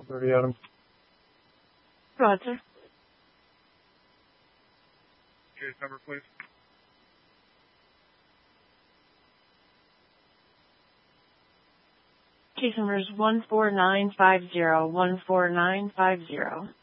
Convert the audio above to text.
30 Adam. Roger. Case number, please. Case number is 14950, 14950.